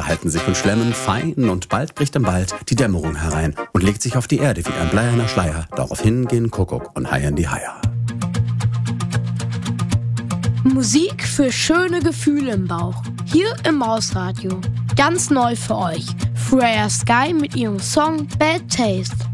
unterhalten sich und schlemmen fein und bald bricht im Wald die Dämmerung herein und legt sich auf die Erde wie ein bleierner Schleier. Daraufhin gehen Kuckuck und Haien die Heier. Musik für schöne Gefühle im Bauch. Hier im Mausradio. Ganz neu für euch. Freya Sky mit ihrem Song Bad Taste.